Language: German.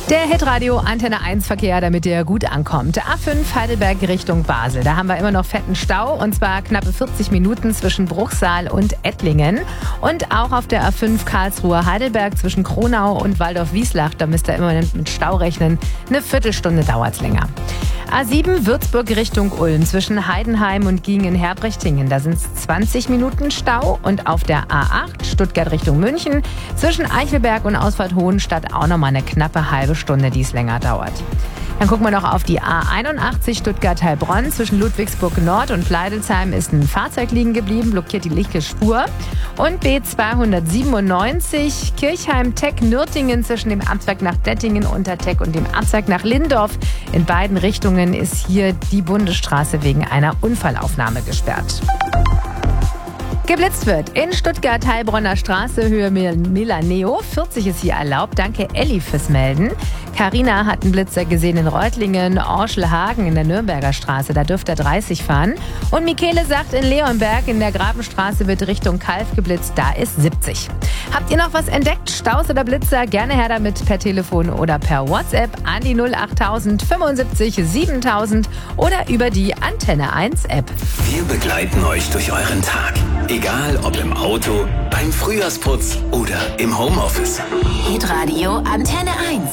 Der Hitradio Antenne 1 Verkehr, damit ihr gut ankommt. A5 Heidelberg Richtung Basel. Da haben wir immer noch fetten Stau und zwar knappe 40 Minuten zwischen Bruchsal und Ettlingen. Und auch auf der A5 Karlsruhe Heidelberg zwischen Kronau und Waldorf-Wieslach. Da müsst ihr immer mit Stau rechnen. Eine Viertelstunde dauert es länger. A7 Würzburg Richtung Ulm zwischen Heidenheim und Giengen-Herbrichtingen. Da sind es 20 Minuten Stau. Und auf der A8 Stuttgart Richtung München zwischen Eichelberg und Ausfahrt Hohenstadt auch nochmal eine knappe halbe Stunde, die es länger dauert. Dann gucken wir noch auf die A81 Stuttgart-Heilbronn. Zwischen Ludwigsburg Nord und Pleidelsheim ist ein Fahrzeug liegen geblieben, blockiert die linke Spur. Und B297 Kirchheim-Teck-Nürtingen zwischen dem Amtswerk nach Dettingen unter Teck und dem Amtswerk nach Lindorf. In beiden Richtungen ist hier die Bundesstraße wegen einer Unfallaufnahme gesperrt. Geblitzt wird in Stuttgart, Heilbronner Straße, Höhe Milaneo. 40 ist hier erlaubt. Danke Elli fürs Melden. Carina hat einen Blitzer gesehen in Reutlingen, Orschelhagen in der Nürnberger Straße. Da dürfte er 30 fahren. Und Michele sagt, in Leonberg in der Grabenstraße wird Richtung Kalf geblitzt. Da ist 70. Habt ihr noch was entdeckt? Staus oder Blitzer? Gerne her damit per Telefon oder per WhatsApp an die 08000 75 7000 oder über die Antenne 1 App. Wir begleiten euch durch euren Tag. Egal ob im Auto, beim Frühjahrsputz oder im Homeoffice. Hitradio Antenne 1.